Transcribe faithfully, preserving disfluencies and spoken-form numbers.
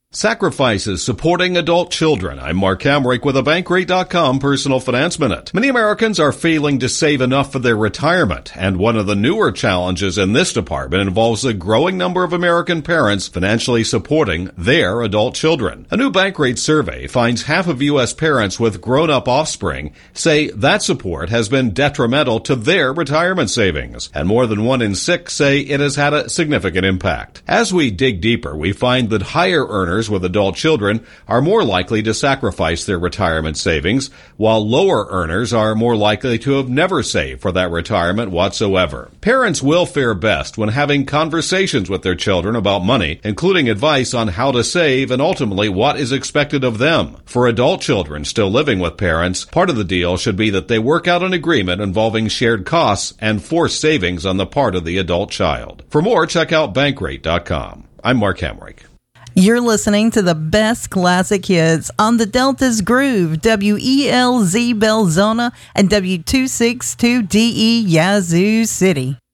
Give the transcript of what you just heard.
Sacrifices supporting adult children. I'm Mark Hamrick with a Bankrate dot com Personal Finance Minute. Many Americans are failing to save enough for their retirement, and one of the newer challenges in this department involves a growing number of American parents financially supporting their adult children. A new Bankrate survey finds half of U S parents with grown-up offspring say that support has been detrimental to their retirement savings, and more than one in six say it has had a significant impact. As we dig deeper, we find that higher earners with adult children are more likely to sacrifice their retirement savings, while lower earners are more likely to have never saved for that retirement whatsoever. Parents will fare best when having conversations with their children about money, including advice on how to save and ultimately what is expected of them. For adult children still living with parents, part of the deal should be that they work out an agreement involving shared costs and forced savings on the part of the adult child. For more, check out Bankrate dot com. I'm Mark Hamrick. You're listening to the best classic hits on the Delta's Groove, W E L Z Belzona and W two sixty-two D E Yazoo City.